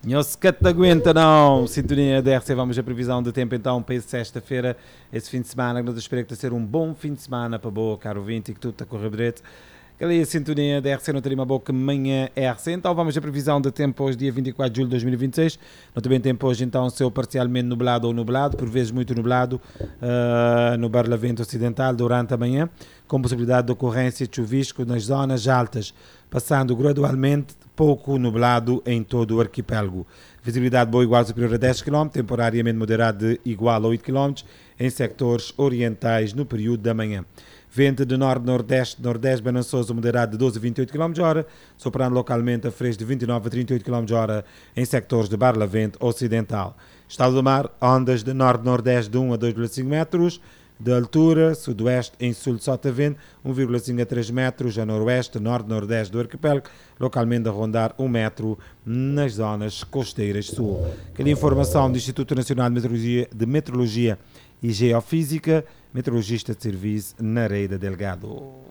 Não se aguenta não, sintonia da RC, vamos a previsão de tempo então para sexta-feira, esse fim de semana, que nós esperamos que ser um bom fim de semana para boa, caro ouvinte, e que tudo está a correr direito. Ali a sintonia da RC não teria uma boa manhã RC, então vamos a previsão de tempo hoje, dia 24 de julho de 2026, não também tempo hoje então céu parcialmente nublado ou nublado, por vezes muito nublado, no Barlavento Ocidental durante a manhã, com possibilidade de ocorrência de chuvisco nas zonas altas, passando gradualmente pouco nublado em todo o arquipélago. Visibilidade boa igual superior a 10 km, temporariamente moderada igual a 8 km, em sectores orientais no período da manhã. Vento de norte-nordeste, nordeste balançoso moderado de 12 a 28 km/h, soprando localmente a fresco de 29 a 38 km/h em sectores de Barlavento Ocidental. Estado do mar, ondas de norte-nordeste de 1 a 2,5 metros, de altura, sudoeste em sul de sotavento, 1,5 a 3 metros, a noroeste, norte-nordeste do arquipélago, localmente a rondar 1 metro nas zonas costeiras sul. Aquela informação do Instituto Nacional de Meteorologia e Geofísica, meteorologista de serviço, Nareida Delgado.